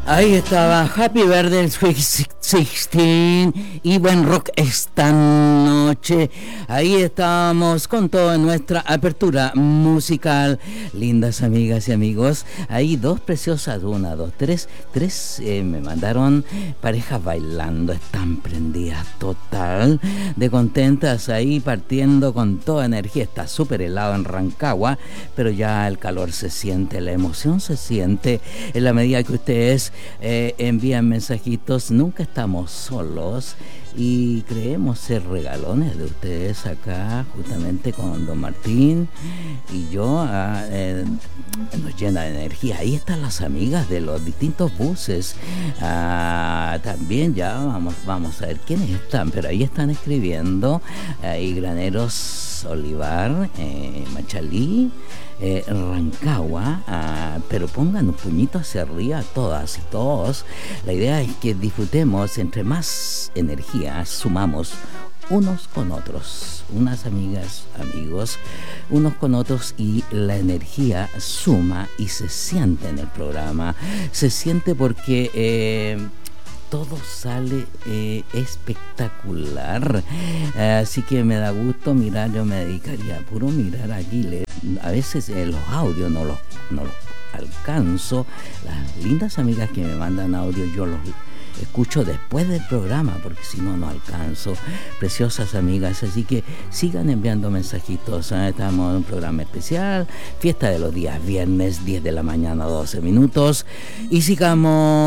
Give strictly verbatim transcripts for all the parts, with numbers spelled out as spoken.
Ahí estaba Happy Birthday Sweet dieciséis y buen rock esta noche. Ahí estábamos con toda nuestra apertura musical. Lindas amigas y amigos, ahí dos preciosas, una, dos, tres, tres eh, me mandaron parejas bailando, están prendidas total de contentas ahí partiendo con toda energía. Está súper helado en Rancagua, pero ya el calor se siente, la emoción se siente en la medida que ustedes eh, envían mensajitos. Nunca estamos solos y creemos ser regalones de ustedes acá, justamente con Don Martín y yo. Ah, eh, nos llena de energía. Ahí están las amigas de los distintos buses. Ah, también ya vamos, vamos a ver quiénes están, pero ahí están escribiendo. Ahí Graneros Olivar, eh, Machalí, eh, Rancagua, ah, pero pongan un puñito hacia arriba todas y todos. La idea es que disfrutemos, entre más energía sumamos unos con otros, unas amigas, amigos, unos con otros, y la energía suma y se siente en el programa, se siente porque eh, todo sale eh, espectacular. Eh, así que me da gusto mirar. Yo me dedicaría a puro mirar aquí. Le, a veces eh, los audios no los, no los alcanzo. Las lindas amigas que me mandan audio, yo los escucho después del programa, porque si no, no alcanzo. Preciosas amigas, así que sigan enviando mensajitos, ¿eh? Estamos en un programa especial, fiesta de los días viernes, diez de la mañana, doce minutos, y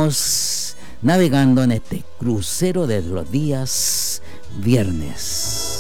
sigamos navegando en este crucero de los días viernes.